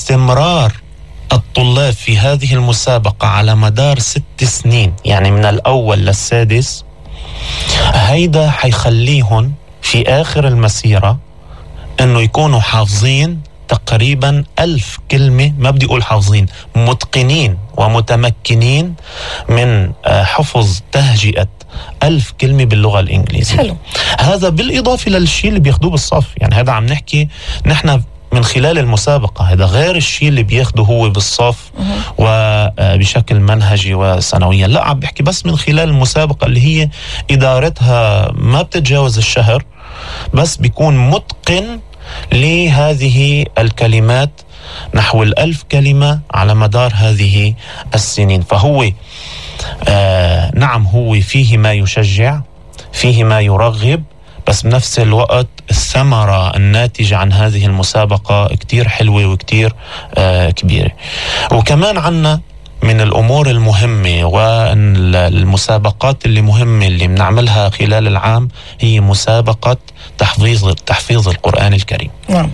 استمرار الطلاب في هذه المسابقة على مدار 6 سنين، يعني من الأول للسادس، هيدا حيخليهم في آخر المسيرة أنه يكونوا حافظين تقريبا 1000 كلمة. ما بدي أقول حافظين، متقنين ومتمكنين من حفظ تهجئة 1000 كلمة باللغة الإنجليزية. حلو. هذا بالإضافة للشيء اللي بياخدوه بالصف. يعني هذا عم نحكي نحن من خلال المسابقة، هذا غير الشيء اللي بياخده هو بالصف وبشكل منهجي وسنويا. لا، عم بحكي بس من خلال المسابقة اللي هي إدارتها ما بتتجاوز الشهر، بس بيكون متقن لهذه الكلمات، نحو 1000 كلمة على مدار هذه السنين. فهو نعم، هو فيه ما يشجع، فيه ما يرغب، بس بنفس الوقت الثمرة الناتجة عن هذه المسابقة كتير حلوة وكتير كبيرة. وكمان عنا من الأمور المهمة والمسابقات اللي مهمة اللي بنعملها خلال العام هي مسابقة تحفيظ القرآن الكريم. نعم.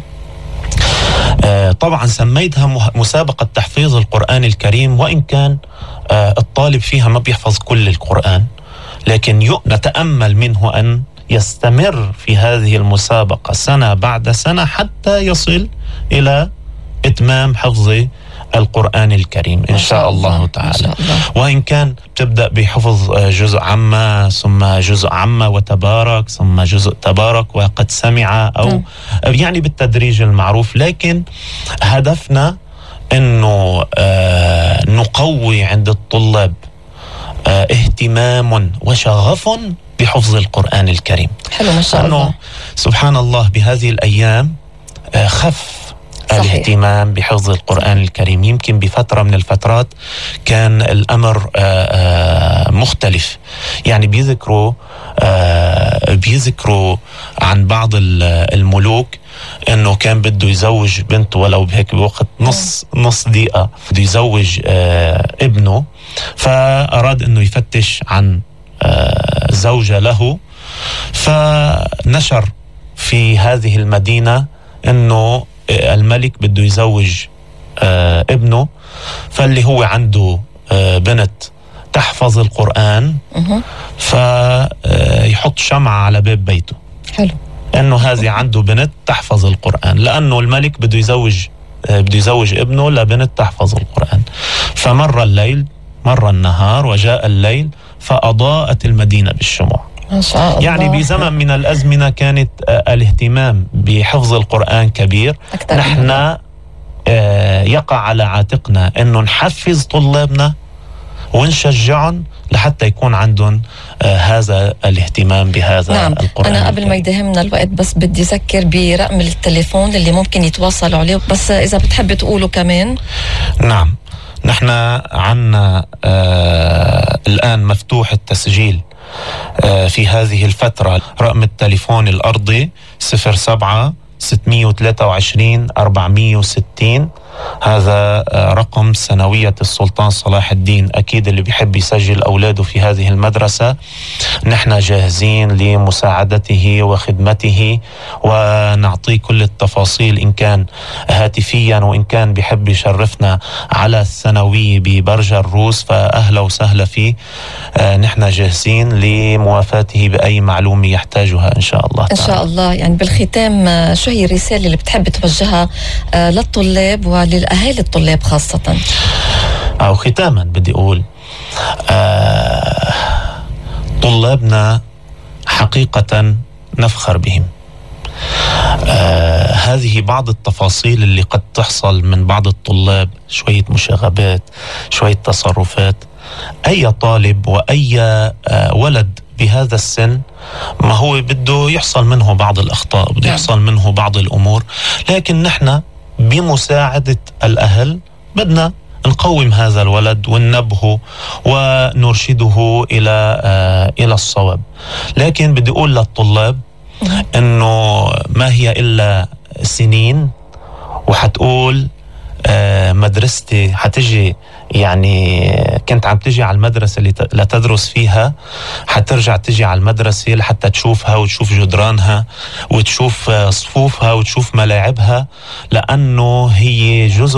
طبعا سميتها مسابقة تحفيظ القرآن الكريم، وإن كان الطالب فيها ما بيحفظ كل القرآن، لكن نتأمل منه أن يستمر في هذه المسابقة سنة بعد سنة حتى يصل إلى إتمام حفظ القرآن الكريم إن شاء الله تعالى. وإن كان تبدأ بحفظ جزء عما، ثم جزء عما وتبارك، ثم جزء تبارك وقد سمع، أو يعني بالتدريج المعروف. لكن هدفنا أنه نقوي عند الطلاب اهتمام وشغف بحفظ القرآن الكريم. حلو، ما شاء الله. سبحان الله بهذه الأيام خف صحيح. الاهتمام بحفظ القرآن الكريم. يمكن بفترة من الفترات كان الأمر مختلف. يعني بيذكروا عن بعض الملوك انه كان بده يزوج بنته، ولو بهيك بوقت نص دقيقة بده يزوج ابنه، فأراد انه يفتش عن زوجة له، فنشر في هذه المدينة انه الملك بده يزوج ابنه، فاللي هو عنده بنت تحفظ القرآن فيحط شمعة على باب بيته. حلو. انه هذه عنده بنت تحفظ القرآن، لانه الملك بده يزوج ابنه لبنت تحفظ القرآن. فمر الليل، مر النهار، وجاء الليل، فأضاءت المدينة بالشموع. ما شاء الله. يعني بزمن من الأزمنة كانت الاهتمام بحفظ القرآن كبير. نحن يقع على عاتقنا أنه نحفز طلابنا ونشجعهم لحتى يكون عندهم هذا الاهتمام بهذا نعم. القرآن. أنا قبل ما يدهمنا الوقت بس بدي أذكر برقم التليفون اللي ممكن يتواصلوا عليه، بس إذا بتحب تقوله كمان. نعم، نحن عنا الآن مفتوح التسجيل في هذه الفترة. رقم التليفون الأرضي 07-623-460. هذا رقم سنوية السلطان صلاح الدين. أكيد اللي بيحب يسجل أولاده في هذه المدرسة نحن جاهزين لمساعدته وخدمته، ونعطيه كل التفاصيل إن كان هاتفيا، وإن كان بيحب يشرفنا على الثانوية ببرج الروس فأهلا وسهلا فيه. نحن جاهزين لموافاته بأي معلومة يحتاجها إن شاء الله تعالى. إن شاء الله. يعني بالختام شو هي الرسالة اللي بتحب توجهها للطلاب وللأهالي الطلاب خاصة؟ أو ختاما بدي أقول طلابنا حقيقة نفخر بهم. هذه بعض التفاصيل اللي قد تحصل من بعض الطلاب، شوية مشاغبات، شوية تصرفات. أي طالب وأي ولد بهذا السن ما هو بده يحصل منه بعض الأخطاء، بده يحصل منه بعض الأمور، لكن نحن بمساعدة الأهل بدنا نقوم هذا الولد وننبهه ونرشده إلى الصواب. لكن بدي أقول للطلاب إنه ما هي إلا سنين، وحتقول مدرستي حتجي، يعني كنت عم تجي على المدرسة اللي لتدرس فيها، حترجع تجي على المدرسة لحتى تشوفها وتشوف جدرانها وتشوف صفوفها وتشوف ملاعبها، لأنه هي جزء